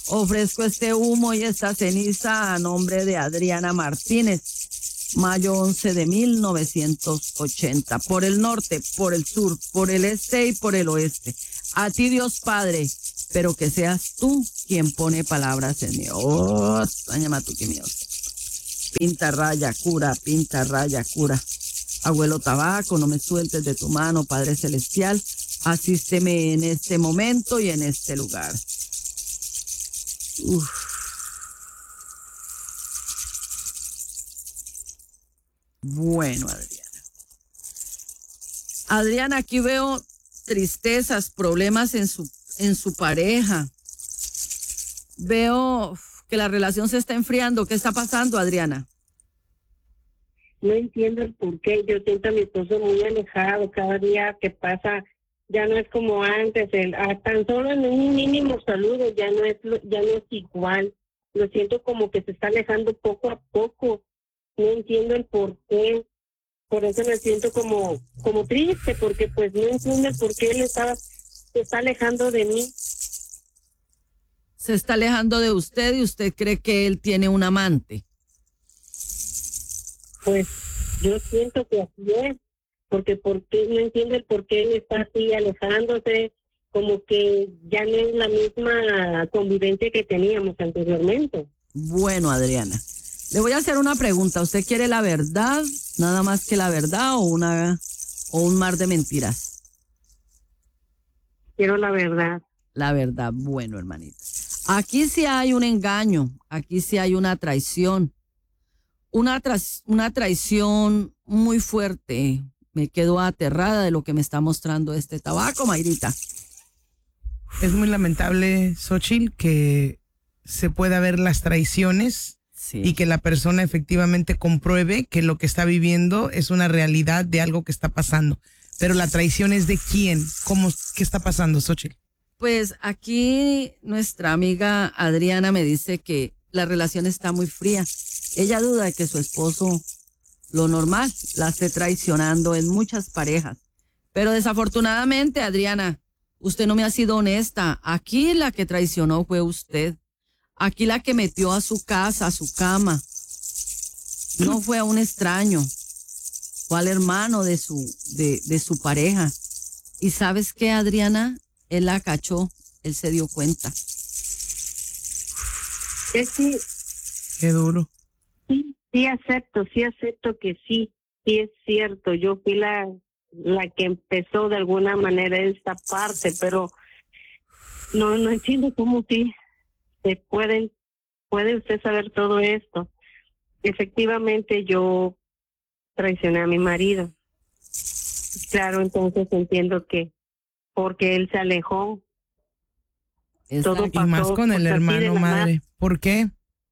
Ofrezco este humo y esta ceniza a nombre de Adriana Martínez, mayo 11 de 1980, por el norte, por el sur, por el este y por el oeste. A ti, Dios Padre, pero que seas tú quien pone palabras en mí. Oh, pinta, raya, cura, pinta, raya, cura. Abuelo Tabaco, no me sueltes de tu mano, Padre Celestial, asísteme en este momento y en este lugar. Uf. Bueno, Adriana. Adriana, aquí veo tristezas, problemas en su pareja. Veo que la relación se está enfriando. ¿Qué está pasando, Adriana? No entiendo el por qué. Yo siento a mi esposo muy alejado. Cada día que pasa ya no es como antes. Tan solo en un mínimo saludo ya no es igual. Lo siento como que se está alejando poco a poco. No entiendo el por qué. Por eso me siento como triste, porque pues no entiendo el por qué él se está alejando de mí. Se está alejando de usted y usted cree que él tiene un amante. Pues yo siento que así es, porque no entiendo el por qué él está así alejándose, como que ya no es la misma convivencia que teníamos anteriormente. Bueno, Adriana, le voy a hacer una pregunta. ¿Usted quiere la verdad, nada más que la verdad, o un mar de mentiras? Quiero la verdad. La verdad, bueno, hermanita. Aquí sí hay un engaño, aquí sí hay una traición. Una traición muy fuerte. Me quedo aterrada de lo que me está mostrando este tabaco, Mayrita. Es muy lamentable, Xóchitl, que se pueda ver las traiciones, sí, y que la persona efectivamente compruebe que lo que está viviendo es una realidad de algo que está pasando. Pero la traición es de quién, ¿qué está pasando, Xóchitl? Pues aquí nuestra amiga Adriana me dice que la relación está muy fría. Ella duda de que su esposo, lo normal, la esté traicionando en muchas parejas. Pero desafortunadamente, Adriana, usted no me ha sido honesta. Aquí la que traicionó fue usted. Aquí la que metió a su casa, a su cama, no fue a un extraño, fue al hermano de su pareja. ¿Y sabes qué, Adriana? Él la cachó, él se dio cuenta. Es que qué duro. Sí acepto que sí es cierto. Yo fui la que empezó de alguna manera esta parte, pero no entiendo cómo sí puede usted saber todo esto. Efectivamente, yo traicioné a mi marido. Claro, entonces entiendo que porque él se alejó. Todo pasó, y más con el hermano, madre. ¿Por qué?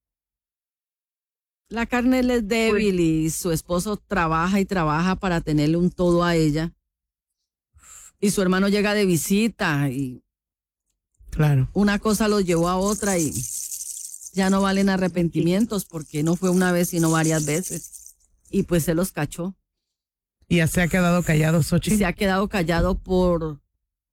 La carne él es débil, pues, y su esposo trabaja y trabaja para tenerle un todo a ella. Y su hermano llega de visita y claro, una cosa lo llevó a otra y ya no valen arrepentimientos porque no fue una vez sino varias veces. Y pues se los cachó. ¿Y ya se ha quedado callado, Xóchitl? Se ha quedado callado por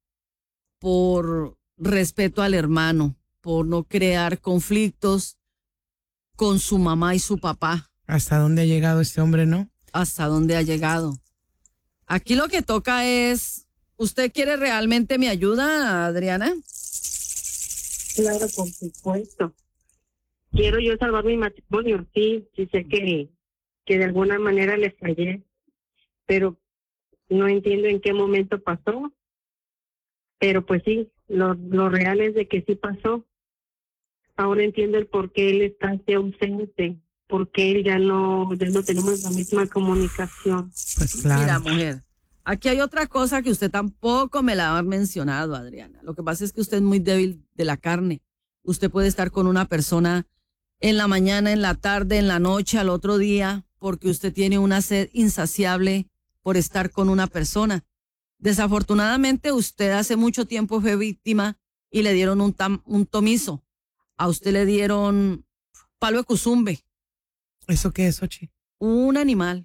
respeto al hermano, por no crear conflictos con su mamá y su papá. ¿Hasta dónde ha llegado este hombre, no? Hasta dónde ha llegado. Aquí lo que toca es, ¿usted quiere realmente mi ayuda, Adriana? Claro, por supuesto. Quiero yo salvar mi matrimonio, sí sé que de alguna manera le fallé, pero no entiendo en qué momento pasó. Pero pues sí, lo real es de que sí pasó. Ahora entiendo el por qué él está así ausente, porque él ya no tenemos la misma comunicación. Pues claro. Mira, mujer, aquí hay otra cosa que usted tampoco me la ha mencionado, Adriana. Lo que pasa es que usted es muy débil de la carne. Usted puede estar con una persona en la mañana, en la tarde, en la noche, al otro día, porque usted tiene una sed insaciable por estar con una persona. Desafortunadamente, usted hace mucho tiempo fue víctima y le dieron un tomizo. A usted le dieron palo de cuzumbe. ¿Eso qué es, Ochi? Un animal,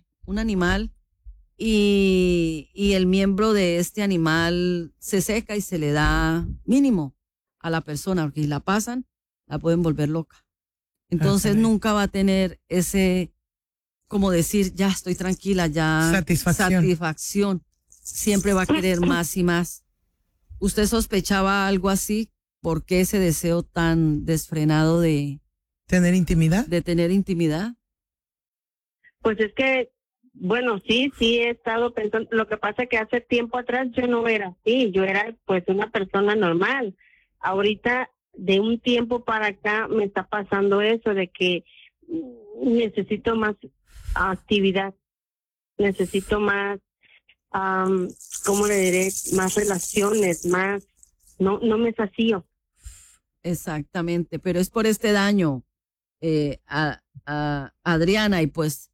y el miembro de este animal se seca y se le da mínimo a la persona, porque si la pasan, la pueden volver loca. Entonces nunca va a tener ese, como decir, ya estoy tranquila, ya satisfacción. Siempre va a querer más y más. ¿Usted sospechaba algo así? ¿Por qué ese deseo tan desfrenado de tener intimidad? De tener intimidad. Pues es que, bueno, sí he estado pensando. Lo que pasa es que hace tiempo atrás yo no era así, yo era pues una persona normal. Ahorita, de un tiempo para acá, me está pasando eso de que necesito más actividad, necesito más, ¿cómo le diré? Más relaciones, más, no me sacío. Exactamente, pero es por este daño, a Adriana, y pues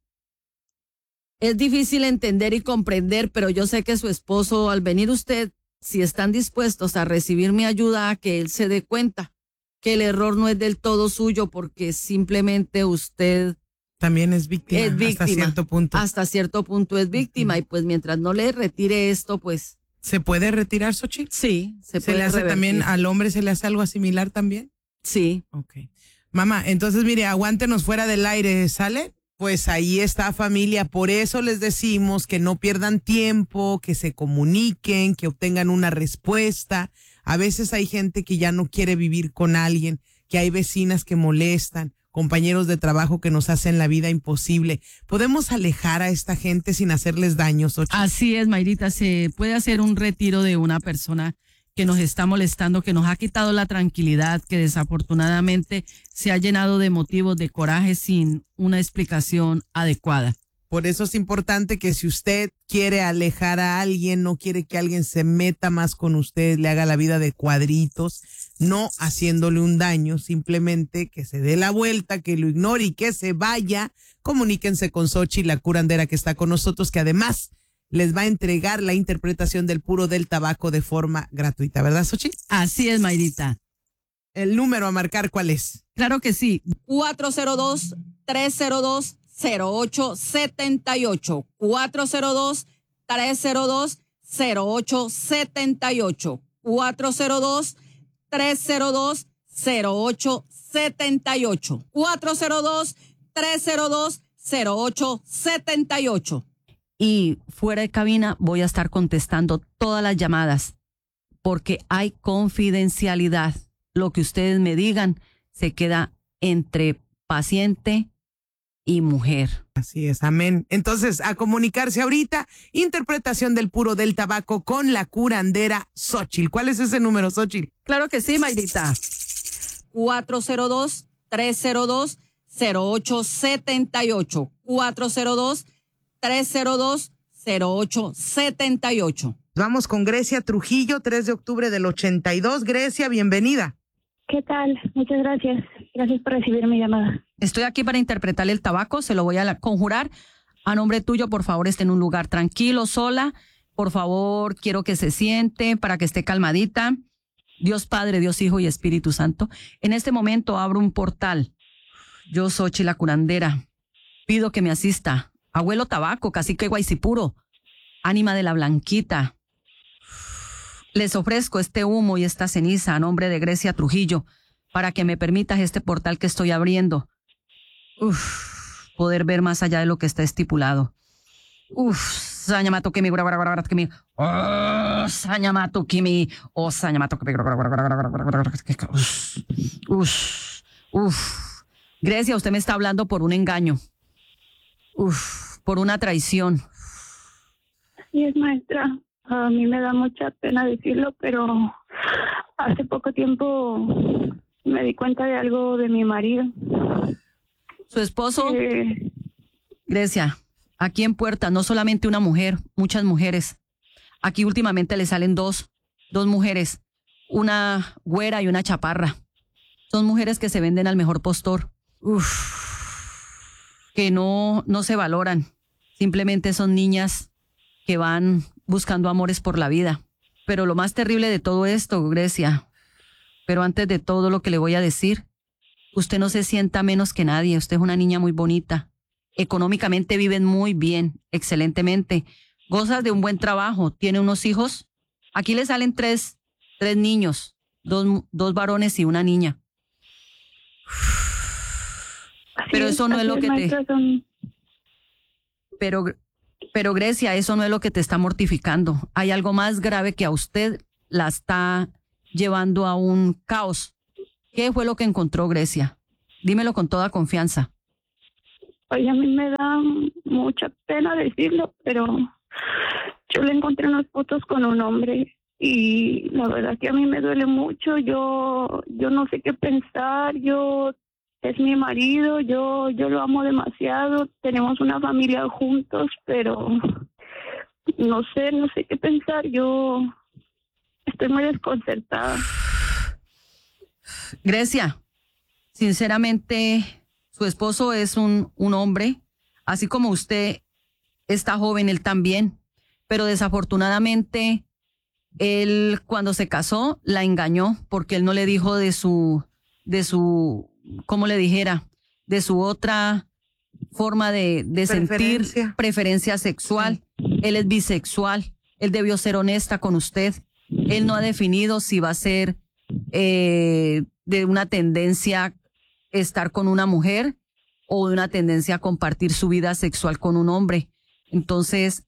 es difícil entender y comprender, pero yo sé que su esposo, al venir usted, si están dispuestos a recibir mi ayuda, a que él se dé cuenta que el error no es del todo suyo, porque simplemente usted también es víctima hasta cierto punto. Hasta cierto punto es víctima, y pues mientras no le retire esto, pues... ¿Se puede retirar, Xochitl? Sí, se puede le hace revertir. También al hombre se le hace algo similar también? Sí. Ok. Mamá, entonces mire, aguántenos fuera del aire, ¿sale? Pues ahí está, familia, por eso les decimos que no pierdan tiempo, que se comuniquen, que obtengan una respuesta. A veces hay gente que ya no quiere vivir con alguien, que hay vecinas que molestan, compañeros de trabajo que nos hacen la vida imposible. ¿Podemos alejar a esta gente sin hacerles daño, Xochitl? Así es, Mayrita, se puede hacer un retiro de una persona que nos está molestando, que nos ha quitado la tranquilidad, que desafortunadamente se ha llenado de motivos de coraje sin una explicación adecuada. Por eso es importante que si usted quiere alejar a alguien, no quiere que alguien se meta más con usted, le haga la vida de cuadritos, no haciéndole un daño, simplemente que se dé la vuelta, que lo ignore y que se vaya, comuníquense con Xochitl, la curandera que está con nosotros, que además les va a entregar la interpretación del puro del tabaco de forma gratuita, ¿verdad, Xochitl? Así es, Mayrita. ¿El número a marcar cuál es? Claro que sí, 402-302-0878, 402-302-0878, 402-302-0878, 402-302-0878. Y fuera de cabina voy a estar contestando todas las llamadas porque hay confidencialidad. Lo que ustedes me digan se queda entre paciente y mujer. Así es, amén. Entonces, a comunicarse ahorita, interpretación del puro del tabaco con la curandera Xochitl. ¿Cuál es ese número, Xochitl? Claro que sí, Mayrita. 402-302-0878. 402-302-0878. Vamos con Grecia Trujillo, 3 de octubre del 82. Grecia, bienvenida. ¿Qué tal? Muchas gracias. Gracias por recibir mi llamada. Estoy aquí para interpretarle el tabaco, se lo voy a conjurar. A nombre tuyo, por favor, esté en un lugar tranquilo, sola. Por favor, quiero que se siente para que esté calmadita. Dios Padre, Dios Hijo y Espíritu Santo. En este momento abro un portal. Yo, Xochitl, la curandera, pido que me asista. Abuelo Tabaco, cacique Guaycipuro, ánima de la Blanquita. Les ofrezco este humo y esta ceniza a nombre de Grecia Trujillo para que me permitas este portal que estoy abriendo. Poder ver más allá de lo que está estipulado. Sañamato Kimi, Kimi. Sañamato Kimi. Sañamato Kimi. Grecia, usted me está hablando por un engaño. Por una traición. Así es, maestra. A mí me da mucha pena decirlo, pero hace poco tiempo me di cuenta de algo de mi marido. ¿Su esposo? Grecia, aquí en Puerta no solamente una mujer, muchas mujeres. Aquí últimamente le salen dos mujeres, una güera y una chaparra. Son mujeres que se venden al mejor postor. Que no se valoran. Simplemente son niñas que van buscando amores por la vida. Pero lo más terrible de todo esto, Grecia, pero antes de todo lo que le voy a decir, usted no se sienta menos que nadie. Usted es una niña muy bonita. Económicamente viven muy bien, excelentemente. Gozas de un buen trabajo. Tiene unos hijos. Aquí le salen tres niños, dos varones y una niña. Pero Sí, eso no es así lo que maestra, son- Pero Grecia, eso no es lo que te está mortificando. Hay algo más grave que a usted la está llevando a un caos. ¿Qué fue lo que encontró Grecia? Dímelo con toda confianza. Oye, a mí me da mucha pena decirlo, pero yo le encontré unas fotos con un hombre y la verdad que a mí me duele mucho. Yo no sé qué pensar. Es mi marido, yo lo amo demasiado. Tenemos una familia juntos, pero no sé qué pensar. Yo estoy muy desconcertada. Grecia, sinceramente, su esposo es un hombre, así como usted está joven, él también, pero desafortunadamente él cuando se casó la engañó porque él no le dijo ¿cómo le dijera? De su otra forma de sentir preferencia sexual. Él es bisexual, él debió ser honesta con usted. Él no ha definido si va a ser de una tendencia estar con una mujer o de una tendencia a compartir su vida sexual con un hombre. Entonces,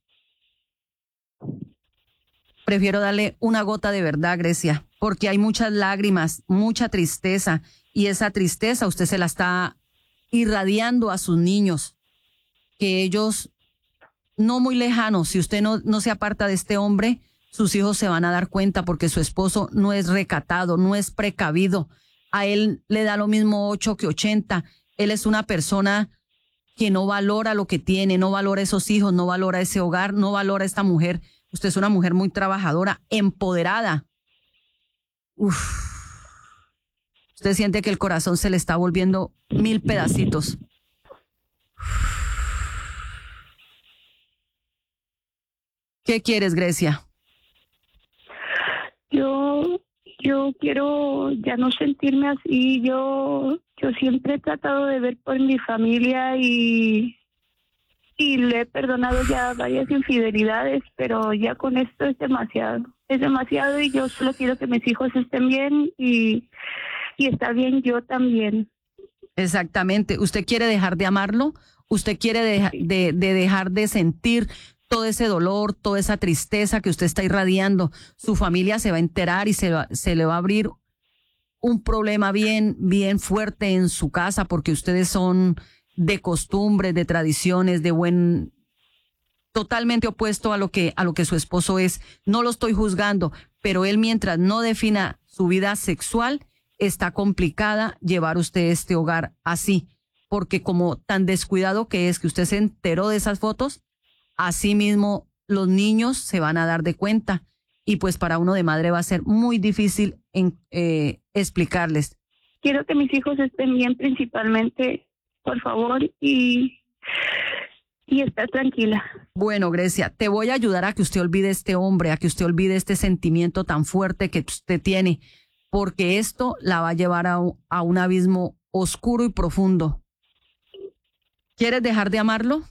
prefiero darle una gota de verdad, Grecia, porque hay muchas lágrimas, mucha tristeza, y esa tristeza usted se la está irradiando a sus niños, que ellos, no muy lejanos, si usted no se aparta de este hombre, sus hijos se van a dar cuenta porque su esposo no es recatado, no es precavido. A él le da lo mismo 8 que 80. Él es una persona que no valora lo que tiene, no valora esos hijos, no valora ese hogar, no valora a esta mujer. Usted es una mujer muy trabajadora, empoderada. Uf. Usted siente que el corazón se le está volviendo 1000 pedacitos. ¿Qué quieres, Grecia? Yo quiero ya no sentirme así. Yo siempre he tratado de ver por mi familia y le he perdonado ya varias infidelidades, pero ya con esto es demasiado. Es demasiado y yo solo quiero que mis hijos estén bien y estar bien yo también. Exactamente. ¿Usted quiere dejar de amarlo? ¿Usted quiere de dejar de sentir todo ese dolor, toda esa tristeza que usted está irradiando? Su familia se va a enterar y se le va a abrir un problema bien fuerte en su casa porque ustedes son de costumbres, de tradiciones, totalmente opuesto a lo que su esposo es. No lo estoy juzgando, pero él mientras no defina su vida sexual, está complicada llevar usted este hogar así, porque como tan descuidado que es que usted se enteró de esas fotos, así mismo los niños se van a dar de cuenta y pues para uno de madre va a ser muy difícil explicarles. Quiero que mis hijos estén bien principalmente, por favor, y estar tranquila. Bueno, Grecia, te voy a ayudar a que usted olvide este hombre, a que usted olvide este sentimiento tan fuerte que usted tiene, porque esto la va a llevar a un abismo oscuro y profundo. ¿Quieres dejar de amarlo?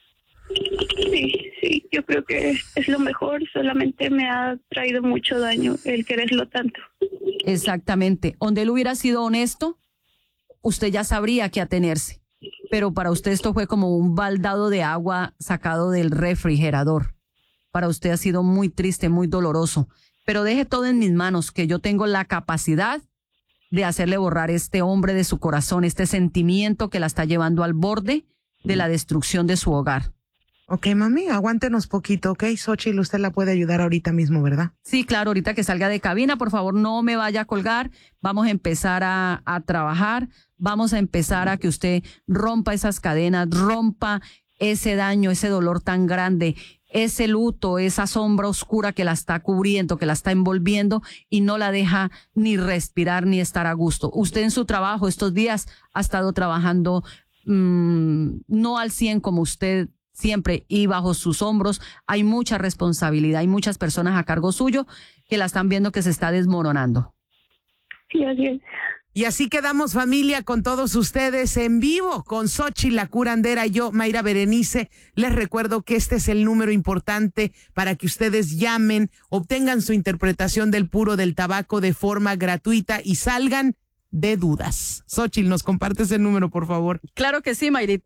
Sí, yo creo que es lo mejor, solamente me ha traído mucho daño el quererlo tanto. Exactamente. Donde él hubiera sido honesto, usted ya sabría qué atenerse. Pero para usted esto fue como un baldado de agua sacado del refrigerador. Para usted ha sido muy triste, muy doloroso. Pero deje todo en mis manos, que yo tengo la capacidad de hacerle borrar este hombre de su corazón, este sentimiento que la está llevando al borde de la destrucción de su hogar. Ok, mami, aguántenos poquito, ok. Xochitl, usted la puede ayudar ahorita mismo, ¿verdad? Sí, claro, ahorita que salga de cabina, por favor, no me vaya a colgar. Vamos a empezar a trabajar. Vamos a empezar a que usted rompa esas cadenas, rompa ese daño, ese dolor tan grande, ese luto, esa sombra oscura que la está cubriendo, que la está envolviendo y no la deja ni respirar ni estar a gusto. Usted en su trabajo estos días ha estado trabajando no al 100 como usted siempre, y bajo sus hombros hay mucha responsabilidad, hay muchas personas a cargo suyo que la están viendo que se está desmoronando. Sí, así es. Y así quedamos, familia, con todos ustedes en vivo, con Xochitl, la curandera, y yo, Mayra Berenice. Les recuerdo que este es el número importante para que ustedes llamen, obtengan su interpretación del puro del tabaco de forma gratuita y salgan de dudas. Xochitl, ¿nos compartes el número, por favor? Claro que sí, Mayrit.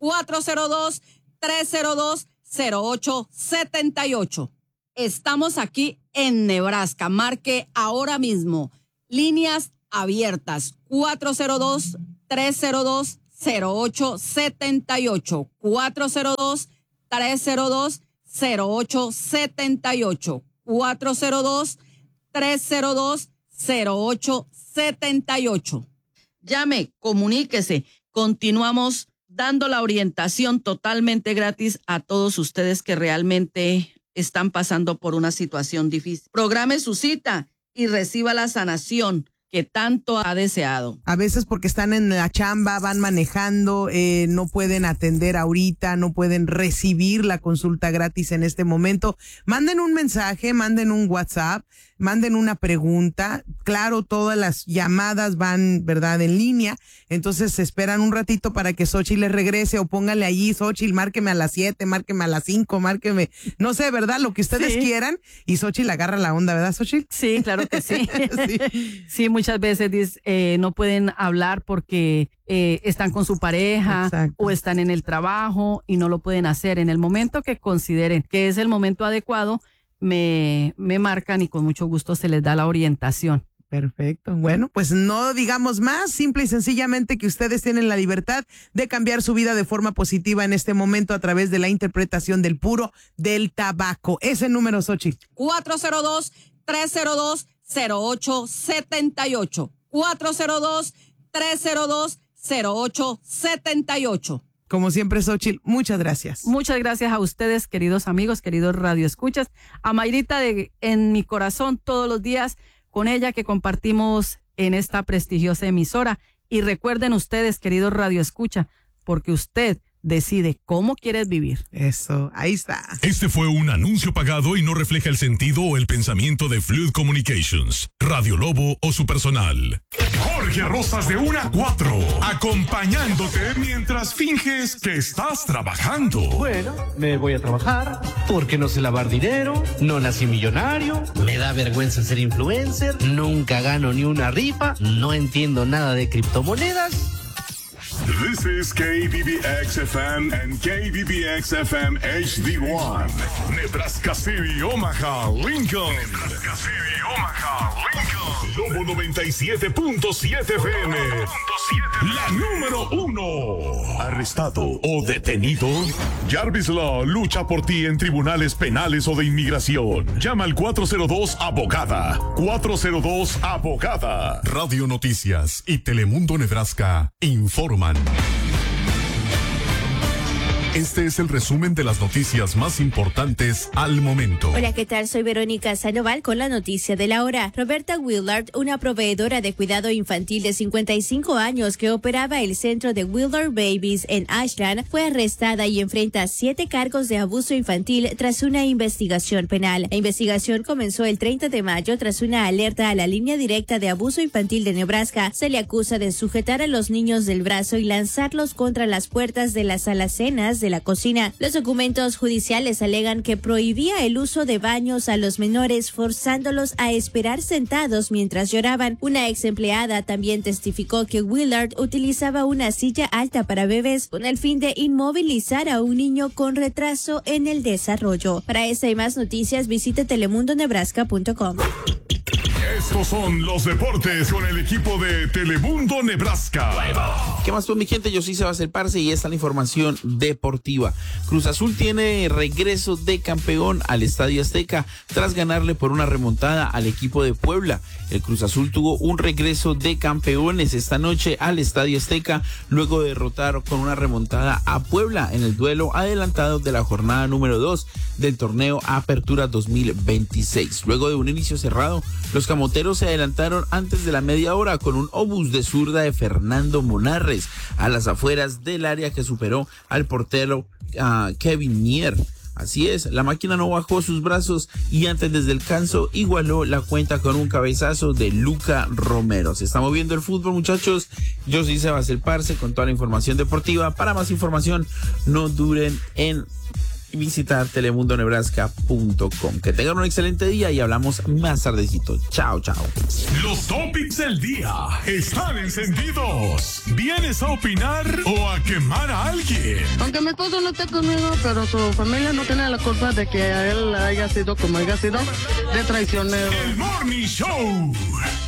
402-302-0878. Estamos aquí en Nebraska. Marque ahora mismo. Líneas abiertas. 402-302-0878. 402-302-0878. 402-302-0878. Llame, comuníquese. Continuamos dando la orientación totalmente gratis a todos ustedes que realmente están pasando por una situación difícil. Programe su cita y reciba la sanación que tanto ha deseado. A veces porque están en la chamba, van manejando, no pueden atender ahorita, no pueden recibir la consulta gratis en este momento. Manden un mensaje, manden un WhatsApp, manden una pregunta. Claro, todas las llamadas van, ¿verdad?, en línea. Entonces se esperan un ratito para que Xochitl les regrese, o póngale allí: Xochitl, márqueme a las 7, márqueme a las 5, márqueme, no sé, ¿verdad?, lo que ustedes quieran. Y Xochitl agarra la onda, ¿verdad, Xochitl? Sí, claro que sí. Sí. Sí, muchas veces no pueden hablar porque están con su pareja. Exacto. O están en el trabajo y no lo pueden hacer. En el momento que consideren que es el momento adecuado, me marcan y con mucho gusto se les da la orientación. Perfecto. Bueno, pues no digamos más, simple y sencillamente que ustedes tienen la libertad de cambiar su vida de forma positiva en este momento a través de la interpretación del puro del tabaco. Ese número, Xochitl. 402-302-0878. 402-302-0878. Como siempre, Xochitl, muchas gracias. Muchas gracias a ustedes, queridos amigos, queridos radioescuchas. A Mayrita en mi corazón todos los días, con ella que compartimos en esta prestigiosa emisora. Y recuerden ustedes, queridos radioescucha, porque usted decide cómo quieres vivir. Eso, ahí está. Este fue un anuncio pagado y no refleja el sentido o el pensamiento de Fluid Communications, Radio Lobo o su personal. Jorge Rosas de 1 a 4, acompañándote mientras finges que estás trabajando. Bueno, me voy a trabajar porque no sé lavar dinero, no nací millonario, me da vergüenza ser influencer, nunca gano ni una rifa, no entiendo nada de criptomonedas. This is KBBX-FM and KBBX-FM HD1. Nebraska City, Omaha, Lincoln. Nebraska City, Omaha, Lincoln. Lobo 97.7 FM. La número 1. Arrestado o detenido. Jarvis Law lucha por ti en tribunales penales o de inmigración. Llama al 402-ABOGADA. 402-ABOGADA. Radio Noticias y Telemundo Nebraska informan. Este es el resumen de las noticias más importantes al momento. Hola, ¿qué tal? Soy Verónica Sandoval con la noticia de la hora. Roberta Willard, una proveedora de cuidado infantil de 55 años que operaba el centro de Willard Babies en Ashland, fue arrestada y enfrenta 7 cargos de abuso infantil tras una investigación penal. La investigación comenzó el 30 de mayo tras una alerta a la línea directa de abuso infantil de Nebraska. Se le acusa de sujetar a los niños del brazo y lanzarlos contra las puertas de las alacenas de la cocina. Los documentos judiciales alegan que prohibía el uso de baños a los menores, forzándolos a esperar sentados mientras lloraban. Una ex empleada también testificó que Willard utilizaba una silla alta para bebés con el fin de inmovilizar a un niño con retraso en el desarrollo. Para esta y más noticias, visite telemundonebraska.com. Estos son los deportes con el equipo de Telemundo Nebraska. ¿Qué más, pues, mi gente? Yo soy Sebastián Parce y esta es la información deportiva. Cruz Azul tiene regreso de campeón al Estadio Azteca tras ganarle por una remontada al equipo de Puebla. El Cruz Azul tuvo un regreso de campeones esta noche al Estadio Azteca luego de derrotar con una remontada a Puebla en el duelo adelantado de la jornada número 2 del torneo Apertura 2026. Luego de un inicio cerrado, los camoteros se adelantaron antes de la media hora con un obús de zurda de Fernando Monarres a las afueras del área que superó al portero Kevin Mier. Así es, la máquina no bajó sus brazos y antes del descanso igualó la cuenta con un cabezazo de Luca Romero. Se está moviendo el fútbol, muchachos. Yo soy Sebastián Parce con toda la información deportiva. Para más información, no duden en visitar telemundonebraska.com. Que tengan un excelente día y hablamos más tardecito. Chao, chao. Los tópicos hits del día están encendidos. ¿Vienes a opinar o a quemar a alguien? Aunque mi esposo no esté conmigo, pero su familia no tiene la culpa de que a él haya sido como haya sido, de traicionero. El Morning Show.